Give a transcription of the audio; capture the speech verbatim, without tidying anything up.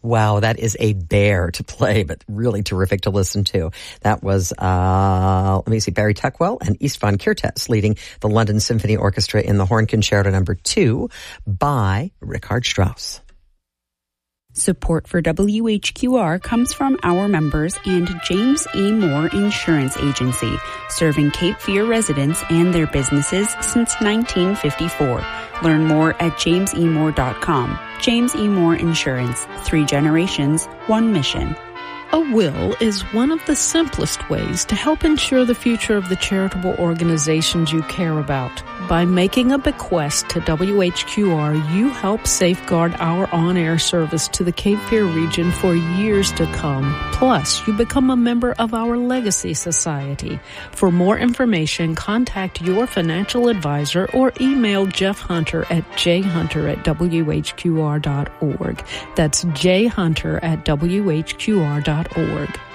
Wow, that is a bear to play, but really terrific to listen to. That was, uh, let me see, Barry Tuckwell and Istvan Kirtes leading the London Symphony Orchestra in the Horn Concerto number two by Richard Strauss. Support for W H Q R comes from our members and James E. Moore Insurance Agency, serving Cape Fear residents and their businesses since nineteen fifty-four. Learn more at james e moore dot com. James E. Moore Insurance. Three generations, one mission. A will is one of the simplest ways to help ensure the future of the charitable organizations you care about. By making a bequest to W H Q R, you help safeguard our on-air service to the Cape Fear region for years to come. Plus, you become a member of our Legacy Society. For more information, contact your financial advisor or email Jeff Hunter at j hunter at w h q r dot org. That's j hunter at w h q r dot org.